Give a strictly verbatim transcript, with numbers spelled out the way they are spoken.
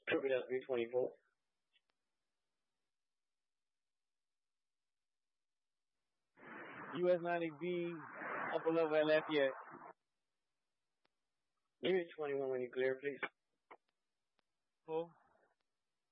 Triple L three twenty-four. U S ninety B, upper level at Lafayette. Give me twenty-one when you clear, please. Full.